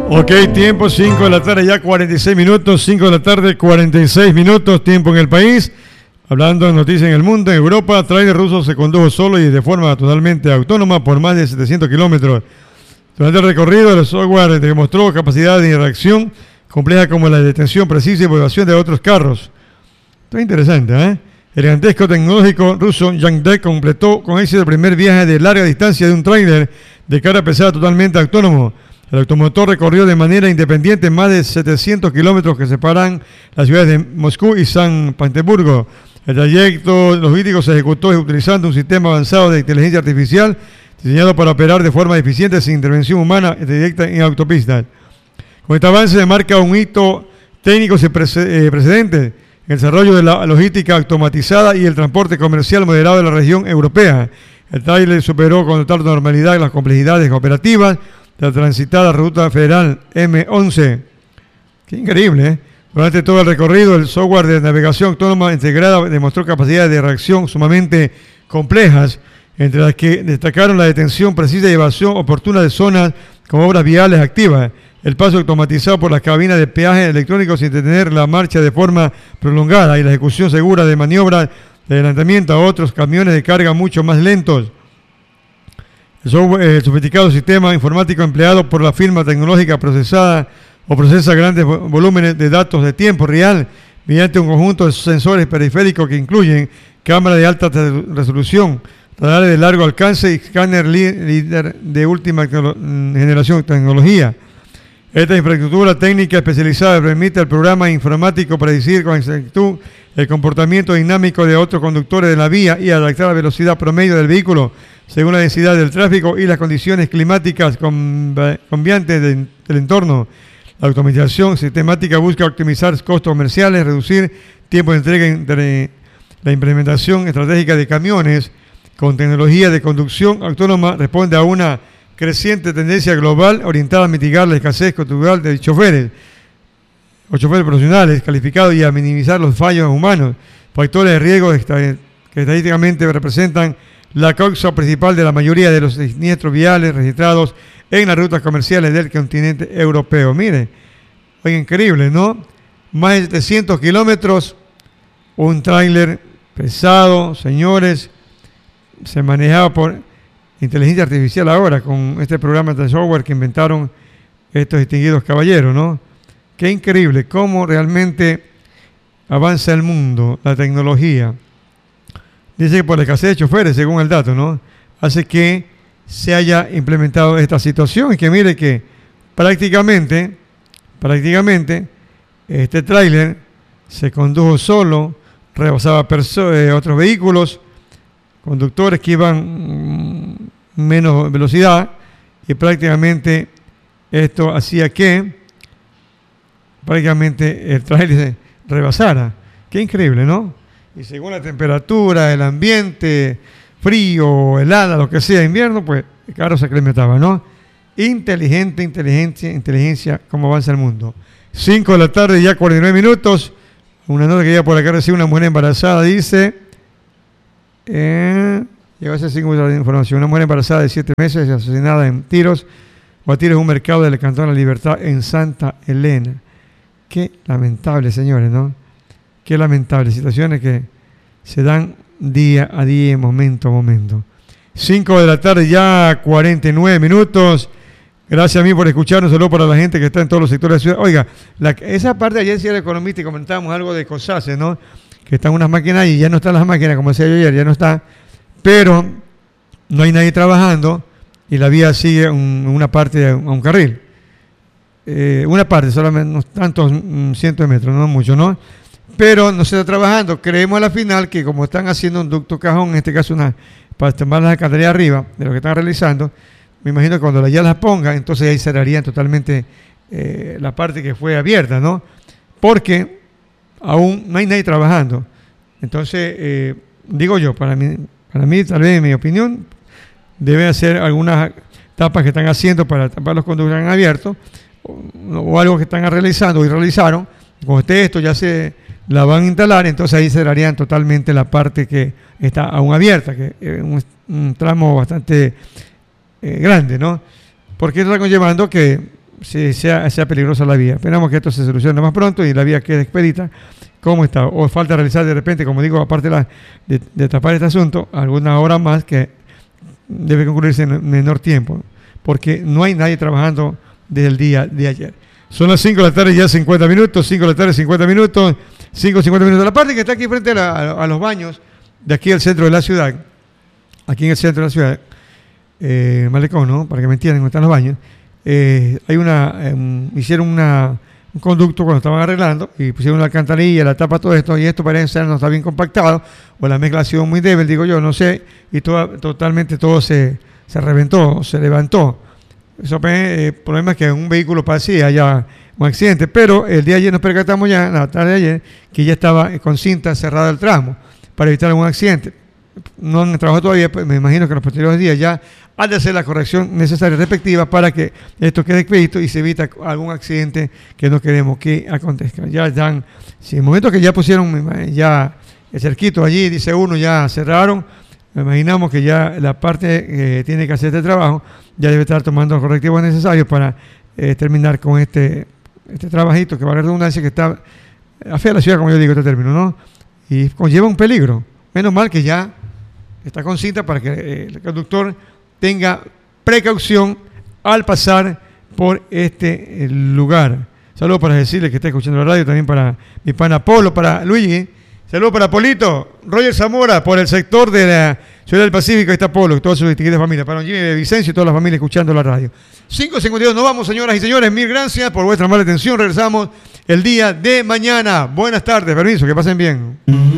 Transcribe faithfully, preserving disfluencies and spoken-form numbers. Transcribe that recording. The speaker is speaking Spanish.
Ok, tiempo cinco de la tarde, ya cuarenta y seis minutos, cinco de la tarde, cuarenta y seis minutos, tiempo en el país. Hablando de noticias en el mundo, en Europa, tráiler ruso se condujo solo y de forma totalmente autónoma por más de setecientos kilómetros. Durante el recorrido, el software demostró capacidad de reacción compleja como la detención precisa y evaluación de otros carros. Esto es interesante, ¿eh? El gigantesco tecnológico ruso Yandex completó con éxito el primer viaje de larga distancia de un tráiler de carga pesada totalmente autónomo. El automotor recorrió de manera independiente más de setecientos kilómetros que separan las ciudades de Moscú y San Petersburgo. El trayecto logístico se ejecutó utilizando un sistema avanzado de inteligencia artificial diseñado para operar de forma eficiente sin intervención humana directa en autopistas. Con este avance se marca un hito técnico sin precedentes en el desarrollo de la logística automatizada y el transporte comercial moderado de la región europea. El tráiler superó con total normalidad las complejidades operativas de la transitada ruta federal eme once. Qué increíble, ¿eh? Durante todo el recorrido, el software de navegación autónoma integrada demostró capacidades de reacción sumamente complejas, entre las que destacaron la detención precisa y evasión oportuna de zonas con obras viales activas, el paso automatizado por las cabinas de peaje electrónico sin detener la marcha de forma prolongada y la ejecución segura de maniobras de adelantamiento a otros camiones de carga mucho más lentos. El, software, el sofisticado sistema informático empleado por la firma tecnológica procesada o procesa grandes volúmenes de datos de tiempo real mediante un conjunto de sensores periféricos que incluyen cámaras de alta resolución, radares de largo alcance y escáner líder de última generación tecnología. Esta infraestructura técnica especializada permite al programa informático predecir con exactitud el comportamiento dinámico de otros conductores de la vía y adaptar la velocidad promedio del vehículo según la densidad del tráfico y las condiciones climáticas cambiantes del entorno. La automatización sistemática busca optimizar costos comerciales, reducir tiempo de entrega entre la implementación estratégica de camiones con tecnología de conducción autónoma responde a una creciente tendencia global orientada a mitigar la escasez cultural de choferes o choferes profesionales calificados y a minimizar los fallos humanos, factores de riesgo que estadísticamente representan la causa principal de la mayoría de los siniestros viales registrados en las rutas comerciales del continente europeo. Mire, oye, increíble, ¿no? Más de setecientos kilómetros, un tráiler pesado, señores, se manejaba por inteligencia artificial ahora con este programa de software que inventaron estos distinguidos caballeros, ¿no? Qué increíble cómo realmente avanza el mundo, la tecnología. Dice que por la escasez de choferes, según el dato, ¿no? Hace que se haya implementado esta situación y que mire que prácticamente, prácticamente, este tráiler se condujo solo, rebasaba eh, otros vehículos, conductores que iban mmm, menos velocidad y prácticamente esto hacía que prácticamente el tráiler se rebasara. Qué increíble, ¿no? Y según la temperatura, el ambiente, frío, helada, lo que sea, invierno, pues el carro se aclimataba, ¿no? Inteligente, inteligencia, inteligencia, cómo avanza el mundo. cinco de la tarde, ya cuarenta y nueve minutos. Una nota que llega por acá, recibe una mujer embarazada, dice, eh, llegó a ese cinco de información, una mujer embarazada de siete meses asesinada en tiros o a tiros en un mercado del Cantón de la Libertad en Santa Elena. Qué lamentable, señores, ¿no? Qué lamentable, situaciones que se dan día a día, momento a momento. cinco de la tarde, ya cuarenta y nueve minutos. Gracias a mí por escucharnos. Saludos para la gente que está en todos los sectores de la ciudad. Oiga, la, esa parte de ayer decía el economista y comentábamos algo de COSACE, ¿no? Que están unas máquinas y ya no están las máquinas, como decía yo ayer, ya no está. Pero no hay nadie trabajando y la vía sigue un, una parte a un carril. Eh, una parte, solamente unos tantos um, cientos de metros, no mucho, ¿no? Pero no se está trabajando. Creemos a la final que como están haciendo un ducto cajón, en este caso una para tomar las alcantarillas arriba de lo que están realizando, me imagino que cuando ya las pongan, entonces ahí cerrarían totalmente eh, la parte que fue abierta, ¿no? Porque aún no hay nadie trabajando. Entonces, eh, digo yo, para mí, para mí, tal vez en mi opinión, debe hacer algunas tapas que están haciendo para tapar los conductos que han abierto o, o algo que están realizando y realizaron. Con este esto ya se la van a instalar, entonces ahí cerrarían totalmente la parte que está aún abierta, que es un, un tramo bastante eh, grande, ¿no? Porque está conllevando que si sea, sea peligrosa la vía. Esperamos que esto se solucione más pronto y la vía quede expedita como está. O falta realizar de repente, como digo, aparte la, de, de tapar este asunto, alguna hora más que debe concluirse en menor tiempo, porque no hay nadie trabajando desde el día de ayer. Son las cinco de la tarde, ya cincuenta minutos, cinco de la tarde, cincuenta minutos, cinco, cincuenta minutos. La parte que está aquí frente a, la, a, a los baños de aquí al centro de la ciudad, aquí en el centro de la ciudad, eh, Malecón, ¿no? Para que me entiendan, donde están los baños, eh, hay una, eh, hicieron una, un conducto cuando estaban arreglando y pusieron una alcantarilla, la tapa, todo esto, y esto parece ser no está bien compactado, o la mezcla ha sido muy débil, digo yo, no sé, y todo, totalmente todo se, se reventó, se levantó. Eso eh, el problema es que un vehículo pasía haya un accidente, pero el día de ayer nos percatamos ya, la tarde de ayer, que ya estaba con cinta cerrada el tramo para evitar algún accidente. No han trabajado todavía, pues me imagino que en los posteriores días ya han de hacer la corrección necesaria y respectiva para que esto quede expedito y se evita algún accidente que no queremos que acontezca. Ya están, si en el momento que ya pusieron ya el cerquito allí, dice uno, ya cerraron, me imaginamos que ya la parte que tiene que hacer este trabajo ya debe estar tomando los correctivos necesarios para eh, terminar con este, este trabajito que va a la redundancia, que está a fea la ciudad, como yo digo, este término, ¿no? Y conlleva un peligro. Menos mal que ya está con cinta para que eh, el conductor tenga precaución al pasar por este eh, lugar. Saludos para decirle que está escuchando la radio, también para mi pana Polo, para Luigi. Saludos para Polito, Roger Zamora, por el sector de la Ciudad del Pacífico, ahí está Polo, toda su distinguida familia, para Jimmy de Vicencio y toda la familia escuchando la radio. cinco cincuenta y dos, nos vamos, señoras y señores, mil gracias por vuestra amable atención, regresamos el día de mañana. Buenas tardes, permiso, que pasen bien.